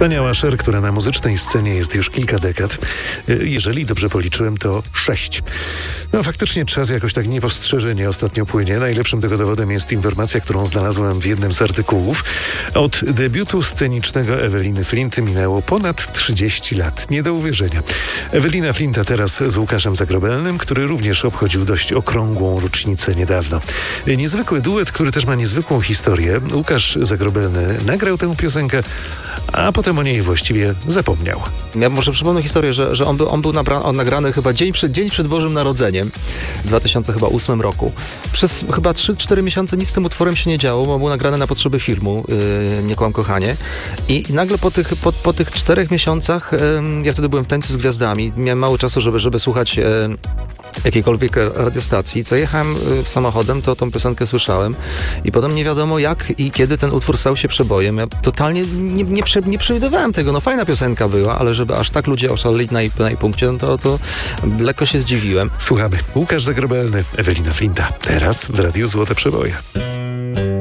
Wspaniała Cher, która na muzycznej scenie jest już kilka dekad. Jeżeli dobrze policzyłem, to 6. No faktycznie czas jakoś tak niepostrzeżenie ostatnio płynie. Najlepszym tego dowodem jest informacja, którą znalazłem w jednym z artykułów. Od debiutu scenicznego Eweliny Flint minęło ponad 30 lat. Nie do uwierzenia. Ewelina Flinta teraz z Łukaszem Zagrobelnym, który również obchodził dość okrągłą rocznicę niedawno. Niezwykły duet, który też ma niezwykłą historię. Łukasz Zagrobelny nagrał tę piosenkę, a potem o niej właściwie zapomniał. Ja może przypomnę historię, że on był nagrany chyba dzień przed Bożym Narodzeniem w 2008 roku. Przez chyba 3-4 miesiące nic z tym utworem się nie działo, bo był nagrany na potrzeby filmu Nie kłam kochanie. I nagle po tych 4 miesiącach, ja wtedy byłem w Tańcu z Gwiazdami, miałem mało czasu, żeby słuchać jakiejkolwiek radiostacji. Co jechałem samochodem, to tą piosenkę słyszałem i potem nie wiadomo jak i kiedy ten utwór stał się przebojem. Ja totalnie nie przewidywałem tego. No fajna piosenka była, ale żeby aż tak ludzie oszaleli na jej punkcie, no to lekko się zdziwiłem. Słuchamy. Łukasz Zagrobelny, Ewelina Flinta. Teraz w Radiu Złote Przeboje.